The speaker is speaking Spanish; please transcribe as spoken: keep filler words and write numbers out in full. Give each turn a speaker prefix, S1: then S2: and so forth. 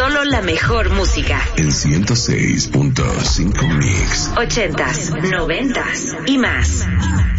S1: Solo la mejor música.
S2: El ciento seis punto cinco Mix.
S1: Ochentas, noventas y más.